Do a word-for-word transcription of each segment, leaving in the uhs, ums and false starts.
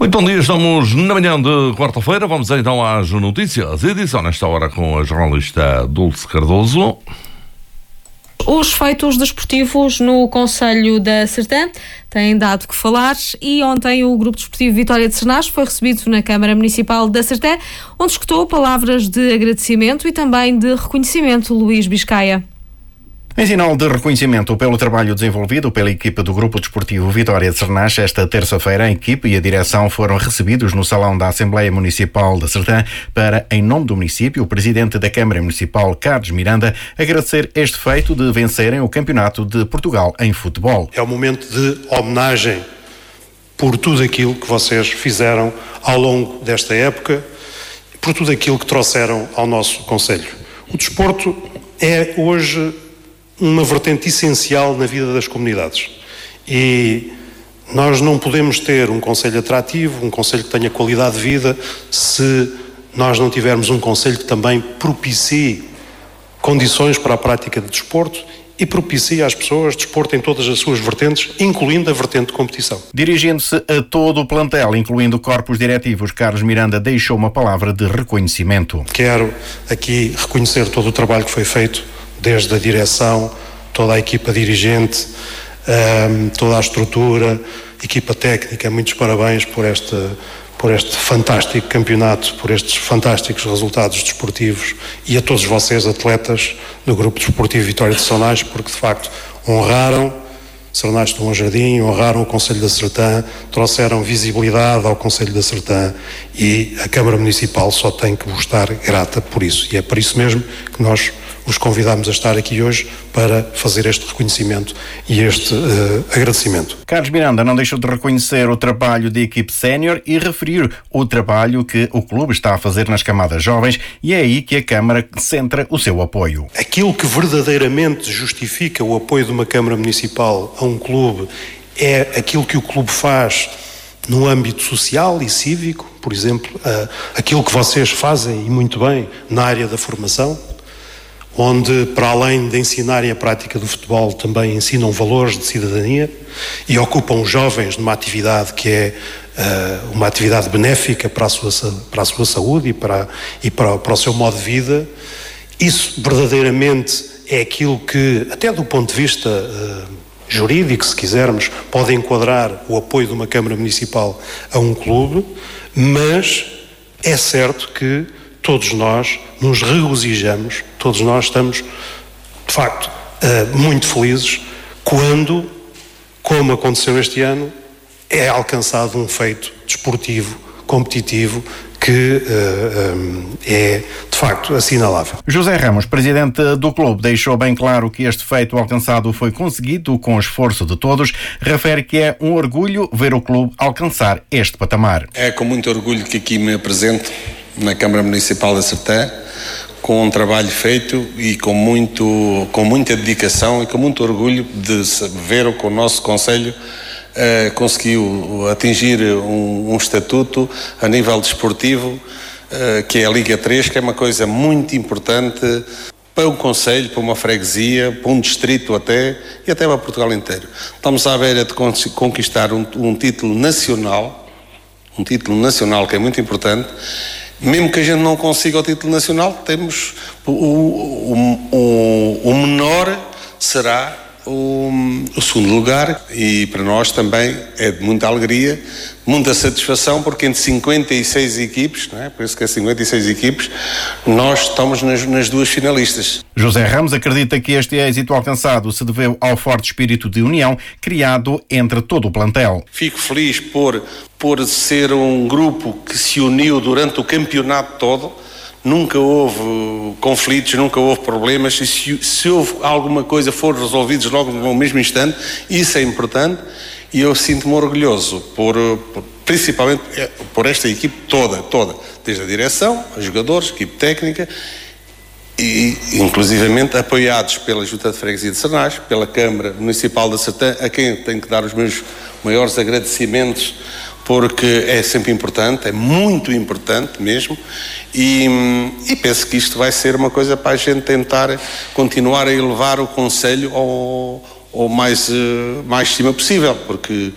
Muito bom dia, estamos na manhã de quarta-feira. Vamos então às notícias. Edição nesta hora com a jornalista Dulce Cardoso. Os feitos desportivos no Concelho da Sertã têm dado que falar e ontem o Grupo Desportivo Vitória de Sernás foi recebido na Câmara Municipal da Sertã, onde escutou palavras de agradecimento e também de reconhecimento. Luís Biscaia. Em sinal de reconhecimento pelo trabalho desenvolvido pela equipa do Grupo Desportivo Vitória de Sernás, esta terça-feira a equipe e a direção foram recebidos no Salão da Assembleia Municipal da Sertã para, em nome do município, o Presidente da Câmara Municipal, Carlos Miranda, agradecer este feito de vencerem o Campeonato de Portugal em futebol. É um momento de homenagem por tudo aquilo que vocês fizeram ao longo desta época, por tudo aquilo que trouxeram ao nosso concelho. O desporto é hoje uma vertente essencial na vida das comunidades e nós não podemos ter um concelho atrativo, um concelho que tenha qualidade de vida, se nós não tivermos um concelho que também propicie condições para a prática de desporto e propicie às pessoas desporto em todas as suas vertentes, incluindo a vertente de competição. Dirigindo-se a todo o plantel, incluindo corpos diretivos, Carlos Miranda deixou uma palavra de reconhecimento. Quero aqui reconhecer todo o trabalho que foi feito desde a direção, toda a equipa dirigente, um, toda a estrutura, equipa técnica. Muitos parabéns por este, por este fantástico campeonato, por estes fantásticos resultados desportivos e a todos vocês, atletas do Grupo Desportivo Vitória de Sernás, porque de facto honraram Sernás de Bom Jardim, honraram o Concelho da Sertã, trouxeram visibilidade ao Concelho da Sertã e a Câmara Municipal só tem que vos estar grata por isso. E é por isso mesmo que nós os convidamos a estar aqui hoje para fazer este reconhecimento e este uh, agradecimento. Carlos Miranda não deixou de reconhecer o trabalho da equipe sénior e referir o trabalho que o clube está a fazer nas camadas jovens, e é aí que a Câmara centra o seu apoio. Aquilo que verdadeiramente justifica o apoio de uma Câmara Municipal a um clube é aquilo que o clube faz no âmbito social e cívico, por exemplo, uh, aquilo que vocês fazem e muito bem na área da formação, onde, para além de ensinarem a prática do futebol, também ensinam valores de cidadania e ocupam os jovens numa atividade que é uh, uma atividade benéfica para a sua, para a sua saúde e, para, e para, para o seu modo de vida. Isso verdadeiramente é aquilo que, até do ponto de vista uh, jurídico, se quisermos, pode enquadrar o apoio de uma Câmara Municipal a um clube, mas é certo que todos nós nos regozijamos, todos nós estamos, de facto, uh, muito felizes quando, como aconteceu este ano, é alcançado um feito desportivo, competitivo, que uh, um, é, de facto, assinalável. José Ramos, presidente do clube, deixou bem claro que este feito alcançado foi conseguido com o esforço de todos. Refere que é um orgulho ver o clube alcançar este patamar. É com muito orgulho que aqui me apresento na Câmara Municipal da Sertã, com um trabalho feito e com, muito, com muita dedicação e com muito orgulho de ver que o nosso Concelho uh, conseguiu atingir um, um estatuto a nível desportivo, uh, que é a Liga três, que é uma coisa muito importante para o Concelho, para uma freguesia, para um distrito até, e até para Portugal inteiro. Estamos à beira de conquistar um, um título nacional, um título nacional que é muito importante. Mesmo que a gente não consiga o título nacional, temos o, o, o, o menor será o, o segundo lugar, e para nós também é de muita alegria, muita satisfação, porque entre cinquenta e seis equipes, não é? Por isso que é cinquenta e seis equipes, nós estamos nas, nas duas finalistas. José Ramos acredita que este êxito alcançado se deveu ao forte espírito de união criado entre todo o plantel. Fico feliz por, por ser um grupo que se uniu durante o campeonato todo. Nunca houve conflitos, nunca houve problemas, e se, se houve alguma coisa foram resolvidos logo no mesmo instante. Isso é importante e eu sinto-me orgulhoso por, por, principalmente por esta equipe toda, toda, desde a direção, os jogadores, a equipe técnica e inclusivamente apoiados pela Junta de Freguesia de Sernás, pela Câmara Municipal da Sertã, a quem tenho que dar os meus maiores agradecimentos, porque é sempre importante, é muito importante mesmo, e, e penso que isto vai ser uma coisa para a gente tentar continuar a elevar o Concelho ao, ao mais, mais cima possível, porque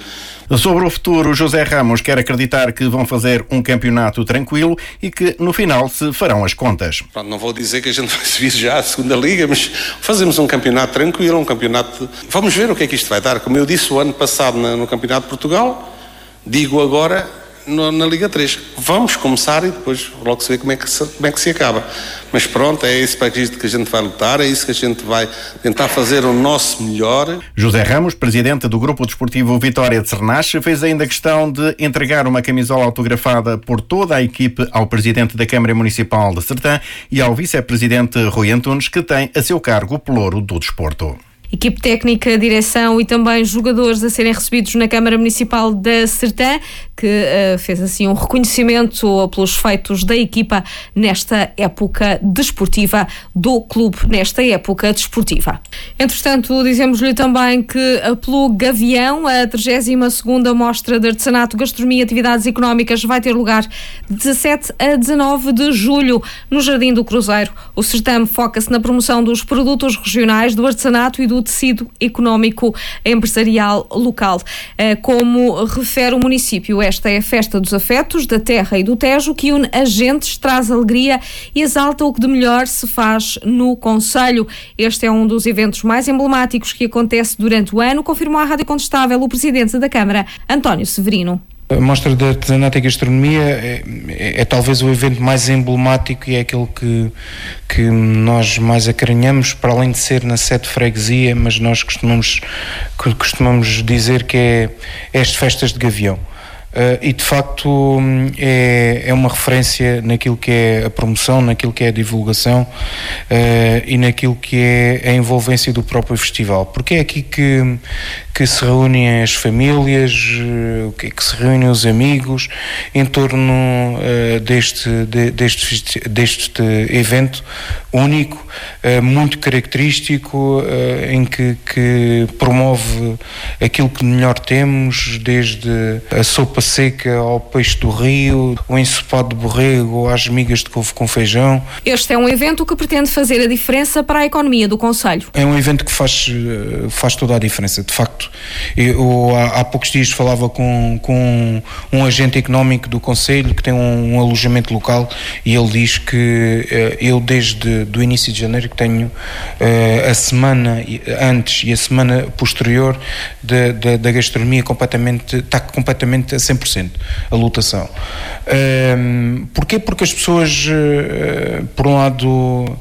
Sobre o futuro, José Ramos quer acreditar que vão fazer um campeonato tranquilo e que no final se farão as contas. Pronto, não vou dizer que a gente vai subir já à segunda liga, mas fazemos um campeonato tranquilo, um campeonato... Vamos ver o que é que isto vai dar. Como eu disse o ano passado no Campeonato de Portugal, digo agora no, na Liga três. Vamos começar e depois logo se vê como é que se, como é que se acaba. Mas pronto, é isso para isto que a gente vai lutar, é isso que a gente vai tentar fazer o nosso melhor. José Ramos, presidente do Grupo Desportivo Vitória de Cernache, fez ainda questão de entregar uma camisola autografada por toda a equipe ao presidente da Câmara Municipal de Sertã e ao vice-presidente Rui Antunes, que tem a seu cargo o pelouro do desporto. Equipe técnica, direção e também jogadores a serem recebidos na Câmara Municipal da Sertã, que uh, fez assim um reconhecimento pelos feitos da equipa nesta época desportiva, do clube nesta época desportiva. Entretanto, dizemos-lhe também que pelo Gavião, a trigésima segunda Mostra de Artesanato, Gastronomia e Atividades Económicas vai ter lugar de dezassete a dezanove de julho no Jardim do Cruzeiro. O certame foca-se na promoção dos produtos regionais, do artesanato e do tecido económico empresarial local. Como refere o município, esta é a festa dos afetos, da terra e do Tejo, que une agentes, traz alegria e exalta o que de melhor se faz no concelho. Este é um dos eventos mais emblemáticos que acontece durante o ano, confirmou à Rádio Contestável o presidente da Câmara, António Severino. A Mostra de Artesanato e Gastronomia é, é, é talvez o evento mais emblemático e é aquele que, que nós mais acarinhamos, para além de ser na sede de freguesia, mas nós costumamos, costumamos dizer que é, é as festas de Gavião. Uh, e de facto é, é uma referência naquilo que é a promoção, naquilo que é a divulgação uh, e naquilo que é a envolvência do próprio festival, porque é aqui que, que se reúnem as famílias, uh, que, que se reúnem os amigos em torno uh, deste, de, deste, deste evento único, uh, muito característico, uh, em que, que promove aquilo que melhor temos, desde a sopa seca ao peixe do rio, o ensopado de borrego, às migas de couve com feijão. Este é um evento que pretende fazer a diferença para a economia do concelho. É um evento que faz, faz toda a diferença, de facto. Eu há, há poucos dias falava com, com um agente económico do concelho que tem um, um alojamento local e ele diz que eu desde o início de janeiro que tenho a semana antes e a semana posterior da, da, da gastronomia completamente, está completamente a cem por cento a lotação. Um, porquê? Porque as pessoas, uh, por um lado, uh,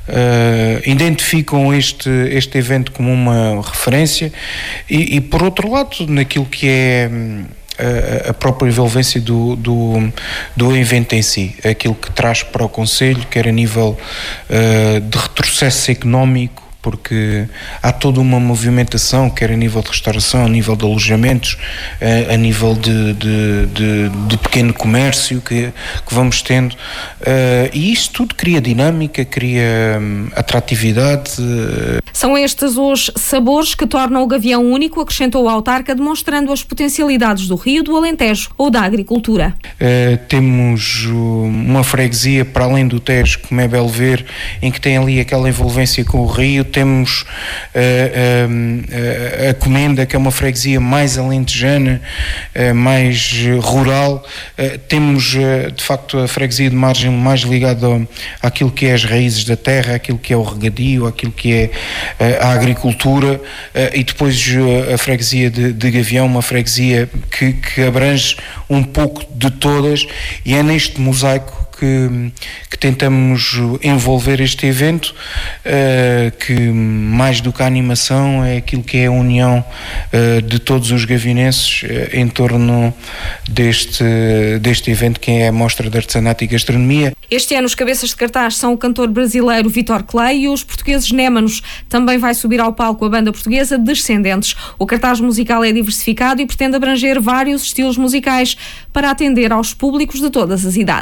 identificam este, este evento como uma referência e, e, por outro lado, naquilo que é a, a própria envolvência do, do, do evento em si, aquilo que traz para o concelho, quer a nível uh, de retrocesso económico, porque há toda uma movimentação, quer a nível de restauração, a nível de alojamentos, a, a nível de, de, de, de pequeno comércio que, que vamos tendo, uh, e isto tudo cria dinâmica, cria um, atratividade. São estes os sabores que tornam o Gavião único, acrescentou a autarca, demonstrando as potencialidades do Rio, do Alentejo ou da agricultura. Uh, temos uma freguesia para além do Tejo, como é Belo Ver, em que tem ali aquela envolvência com o Rio. Temos uh, uh, uh, a Comenda, que é uma freguesia mais alentejana, uh, mais rural. Uh, temos, uh, de facto, a freguesia de Margem mais ligada ao, àquilo que é as raízes da terra, àquilo que é o regadio, àquilo que é uh, a agricultura. Uh, e depois uh, a freguesia de, de Gavião, uma freguesia que, que abrange um pouco de todas, e é neste mosaico Que, que tentamos envolver este evento, uh, que mais do que a animação é aquilo que é a união uh, de todos os gavinenses uh, em torno deste, deste evento, que é a Mostra de Artesanato e Gastronomia. Este ano os cabeças de cartaz são o cantor brasileiro Vitor Clay e os portugueses Némanos. Também vai subir ao palco a banda portuguesa Descendentes. O cartaz musical é diversificado e pretende abranger vários estilos musicais para atender aos públicos de todas as idades.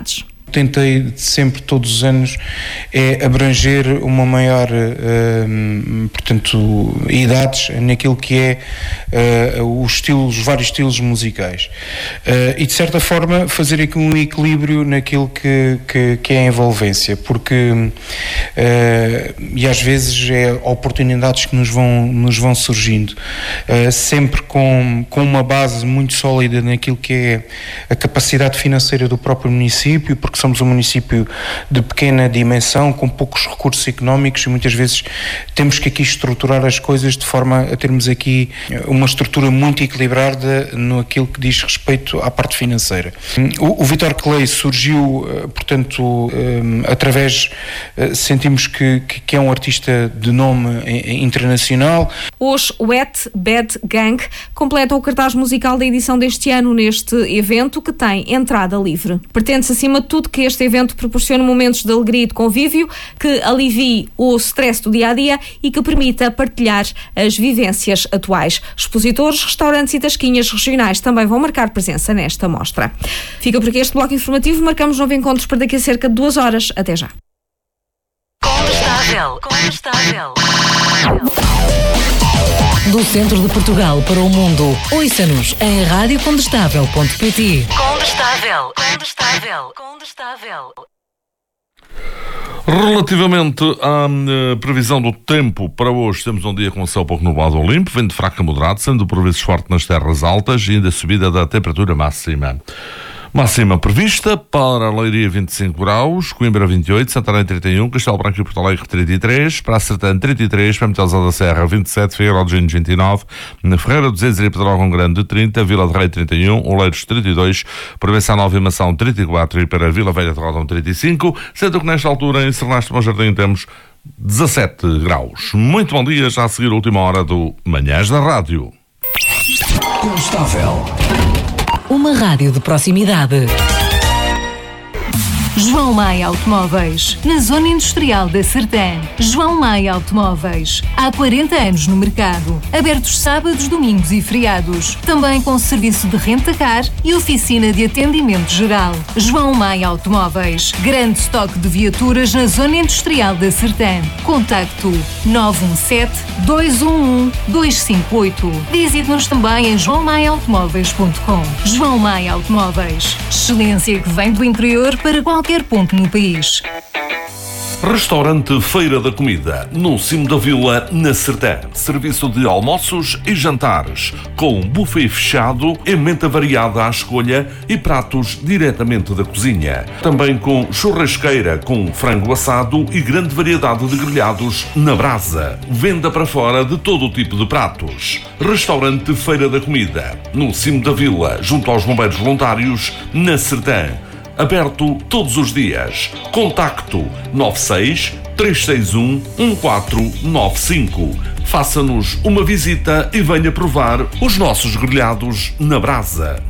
Tentei sempre, todos os anos, é abranger uma maior, uh, portanto, idades naquilo que é uh, os estilos, os vários estilos musicais. Uh, e, de certa forma, fazer aqui um equilíbrio naquilo que, que, que é a envolvência, porque, uh, e às vezes, é oportunidades que nos vão, nos vão surgindo, uh, sempre com, com uma base muito sólida naquilo que é a capacidade financeira do próprio município, porque somos um município de pequena dimensão, com poucos recursos económicos, e muitas vezes temos que aqui estruturar as coisas de forma a termos aqui uma estrutura muito equilibrada no aquilo que diz respeito à parte financeira. O, o Vítor Clay surgiu, portanto, através, sentimos que, que é um artista de nome internacional. Os Wet Bad Gang completam o cartaz musical da edição deste ano neste evento, que tem entrada livre. Pretende-se, acima de tudo, que este evento proporcione momentos de alegria e de convívio, que alivie o stress do dia-a-dia e que permita partilhar as vivências atuais. Expositores, restaurantes e tasquinhas regionais também vão marcar presença nesta mostra. Fica por aqui este bloco informativo. Marcamos novo encontro para daqui a cerca de duas horas. Até já. Condestável. Condestável. Do centro de Portugal para o mundo. Ouça-nos em rádio condestável ponto pt. Condestável. Condestável. Condestável. Relativamente à uh, previsão do tempo para hoje, temos um dia com céu pouco nublado ou limpo, vento fraco a moderado, sendo por vezes forte nas terras altas e ainda subida da temperatura máxima. Máxima prevista para Leiria vinte e cinco graus, Coimbra vinte e oito, Santarém trinta e um, Castelo Branco e Porto Alegre trinta e três, Praça Sertã trinta e três, Pametelzada da Serra vinte e sete, Figueiró de Gines vinte e nove, na Ferreira dos Ezeiros e Pedrógão Grande trinta, Vila de Rei trinta e um, Oleiros trinta e dois, Provença Nova e Mação trinta e quatro e para Vila Velha de Rodão trinta e cinco, sendo que nesta altura em Sernaste Bom Jardim temos dezassete graus. Muito bom dia, já a seguir a última hora do Manhãs da Rádio. Constável. Uma rádio de proximidade. João Maia Automóveis, na Zona Industrial da Sertã. João Maia Automóveis, há quarenta anos no mercado, abertos sábados, domingos e feriados, também com serviço de renta-car e oficina de atendimento geral. João Maia Automóveis, grande estoque de viaturas na Zona Industrial da Sertã. Contacto nove um sete, dois um um, dois cinco oito. Visite-nos também em joão maia automóveis ponto com. João Maia Automóveis, excelência que vem do interior para qualquer ponto no país. Restaurante Feira da Comida, no cimo da vila, na Sertã. Serviço de almoços e jantares, com buffet fechado, emenda variada à escolha e pratos diretamente da cozinha. Também com churrasqueira com frango assado e grande variedade de grelhados na brasa. Venda para fora de todo o tipo de pratos. Restaurante Feira da Comida, no cimo da vila, junto aos bombeiros voluntários, na Sertã. Aberto todos os dias. Contacto nove seis, três seis um, um quatro nove cinco. Faça-nos uma visita e venha provar os nossos grelhados na brasa.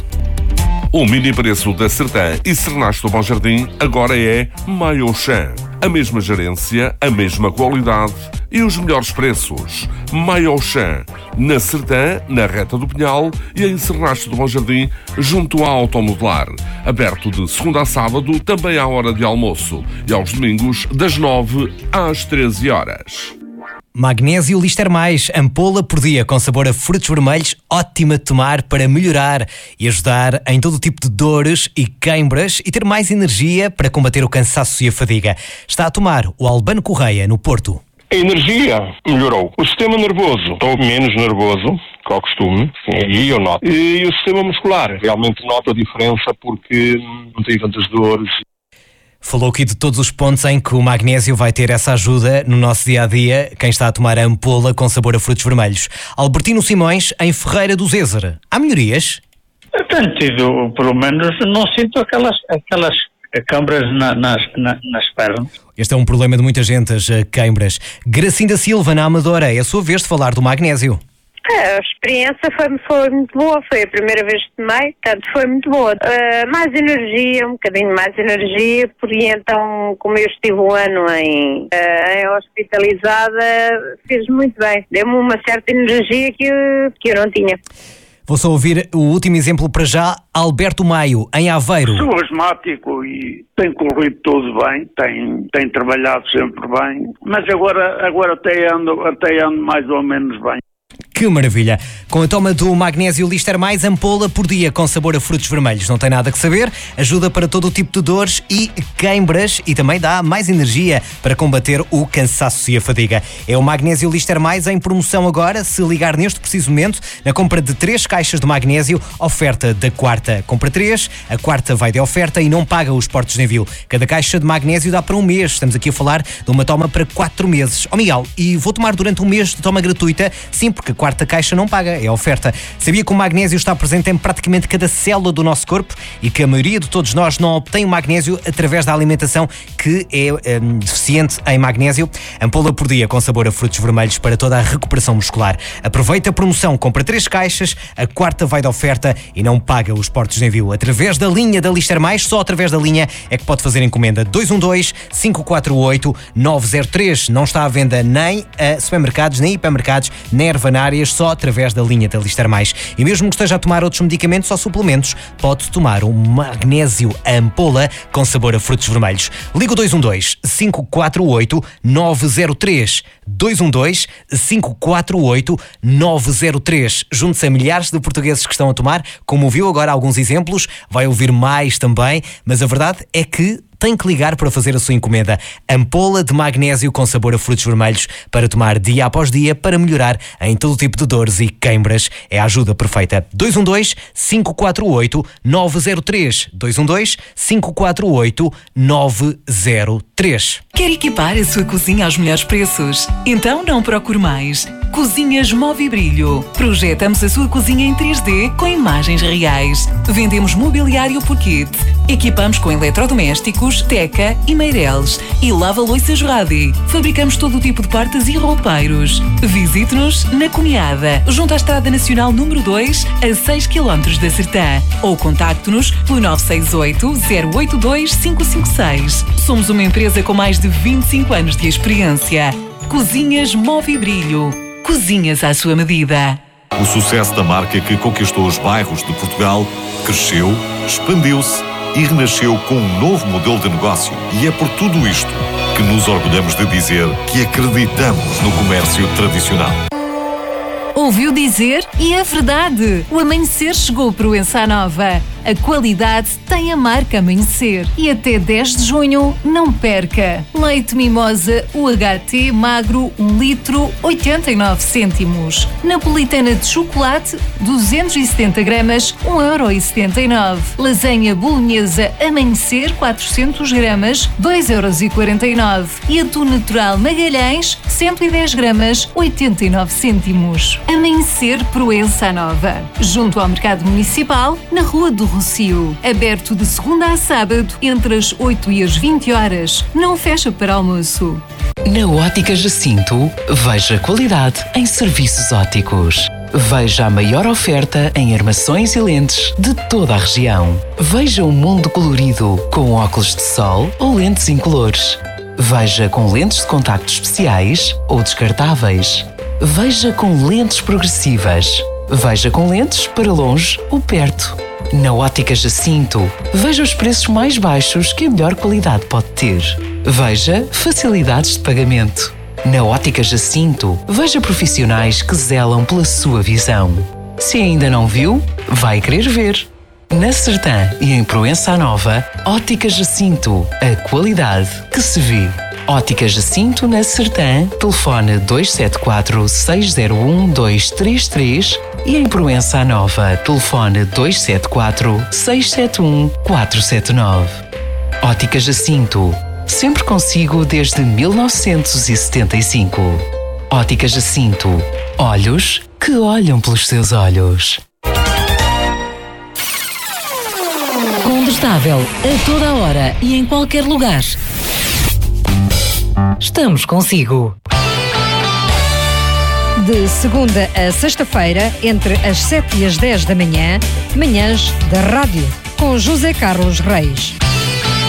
O mini preço da Sertã e Sernaste do Bom Jardim agora é Maiochan. A mesma gerência, a mesma qualidade e os melhores preços. Maiochan, na Sertã, na Reta do Pinhal e em Sernaste do Bom Jardim, junto à Automodelar. Aberto de segunda a sábado, também à hora de almoço. E aos domingos, das nove às treze horas. Magnésio Lister Mais, ampola por dia com sabor a frutos vermelhos, ótima de tomar para melhorar e ajudar em todo o tipo de dores e queimbras e ter mais energia para combater o cansaço e a fadiga. Está a tomar o Albano Correia, no Porto. A energia melhorou. O sistema nervoso, estou menos nervoso que ao costume, e eu noto. E o sistema muscular, realmente noto a diferença porque não tenho tantas dores. Falou aqui de todos os pontos em que o magnésio vai ter essa ajuda no nosso dia-a-dia, quem está a tomar a ampola com sabor a frutos vermelhos. Albertino Simões, em Ferreira do Zézer. Há melhorias? Eu tenho tido, pelo menos, não sinto aquelas, aquelas câimbras na, nas, na, nas pernas. Este é um problema de muita gente, as queimbras. Gracinda Silva, na Amadora, é a sua vez de falar do magnésio. A experiência foi, foi muito boa, foi a primeira vez que tomei, portanto foi muito boa. Uh, mais energia, um bocadinho mais energia, porque então, como eu estive um ano em, uh, em hospitalizada, fiz muito bem. Deu-me uma certa energia que eu, que eu não tinha. Vou só ouvir o último exemplo para já. Alberto Maio, em Aveiro. Sou asmático e tem corrido tudo bem, tem, tem trabalhado sempre bem, mas agora, agora até, ando, até ando mais ou menos bem. Que maravilha! Com a toma do magnésio Lister Mais, ampola por dia com sabor a frutos vermelhos. Não tem nada que saber, ajuda para todo o tipo de dores e queimbras e também dá mais energia para combater o cansaço e a fadiga. É o magnésio Lister Mais em promoção agora. Se ligar neste preciso momento, na compra de três caixas de magnésio, oferta da quarta. Compra três, a quarta vai de oferta e não paga os portos de envio. Cada caixa de magnésio dá para um mês. Estamos aqui a falar de uma toma para quatro meses. Ó, Miguel, e vou tomar durante um mês de toma gratuita? Sim, porque a quarta A caixa não paga, é a oferta. Sabia que o magnésio está presente em praticamente cada célula do nosso corpo e que a maioria de todos nós não obtém o magnésio através da alimentação que é um, deficiente em magnésio? Ampola por dia com sabor a frutos vermelhos para toda a recuperação muscular. Aproveita a promoção, compra três caixas, a quarta vai de oferta e não paga os portos de envio. Através da linha da Lister Mais, só através da linha é que pode fazer encomenda. dois um dois, cinco quatro oito, nove zero três. Não está à venda nem a supermercados, nem hipermercados, nem ervanárias, só através da linha da Lister Mais. E mesmo que esteja a tomar outros medicamentos ou suplementos, pode tomar um magnésio ampola com sabor a frutos vermelhos. Liga o dois um dois, cinco quatro oito, nove zero três. dois um dois, cinco quatro oito, nove zero três. Junte-se a milhares de portugueses que estão a tomar. Como ouviu agora alguns exemplos, vai ouvir mais também, mas a verdade é que tem que ligar para fazer a sua encomenda. Ampola de magnésio com sabor a frutos vermelhos para tomar dia após dia para melhorar em todo tipo de dores e queimbras. É a ajuda perfeita. dois um dois, cinco quatro oito, nove zero três. dois um dois, cinco quatro oito, nove zero três. Quer equipar a sua cozinha aos melhores preços? Então não procure mais. Cozinhas Movibrilho. Projetamos a sua cozinha em três D com imagens reais. Vendemos mobiliário por kit. Equipamos com eletrodomésticos, teca e meireles. E lava-loiças Radi. Fabricamos todo o tipo de portas e roupeiros. Visite-nos na Cunhada, junto à Estrada Nacional número dois, a seis quilómetros da Sertã. Ou contacte-nos pelo nove seis oito, zero oito dois, cinco cinco seis. Somos uma empresa com mais de vinte e cinco anos de experiência. Cozinhas Movibrilho. Cozinhas à sua medida. O sucesso da marca que conquistou os bairros de Portugal cresceu, expandiu-se e renasceu com um novo modelo de negócio. E é por tudo isto que nos orgulhamos de dizer que acreditamos no comércio tradicional. Ouviu dizer? E é verdade! O Amanhecer chegou para o Proença Nova. A qualidade tem a marca Amanhecer. E até dez de junho, não perca! Leite Mimosa U H T magro, um litro, oitenta e nove cêntimos. Napolitana de chocolate, duzentos e setenta gramas, um euro e setenta e nove. Lasanha bolonhesa Amanhecer, quatrocentos gramas, dois euros e quarenta e nove. E atum natural Magalhães, cento e dez gramas, oitenta e nove cêntimos. Amanhecer Proença Nova. Junto ao Mercado Municipal, na Rua do Rocio. Aberto de segunda a sábado, entre as oito e as vinte horas. Não fecha para almoço. Na Ótica Jacinto, veja qualidade em serviços ópticos. Veja a maior oferta em armações e lentes de toda a região. Veja o mundo colorido com óculos de sol ou lentes incolores. Veja com lentes de contacto especiais ou descartáveis. Veja com lentes progressivas. Veja com lentes para longe ou perto. Na Ótica Jacinto, veja os preços mais baixos que a melhor qualidade pode ter. Veja facilidades de pagamento. Na Ótica Jacinto, veja profissionais que zelam pela sua visão. Se ainda não viu, vai querer ver. Na Sertã e em Proença Nova, Ótica Jacinto, a qualidade que se vê. Ótica Jacinto na Sertã, telefone dois sete quatro, seis zero um, dois três três e em Proença Nova, telefone dois sete quatro, seis sete um, quatro sete nove. Ótica Jacinto, sempre consigo desde mil novecentos e setenta e cinco. Ótica Jacinto, olhos que olham pelos seus olhos. Combustável a toda hora e em qualquer lugar. Estamos consigo. De segunda a sexta-feira, entre as sete e as dez da manhã, manhãs da rádio, com José Carlos Reis.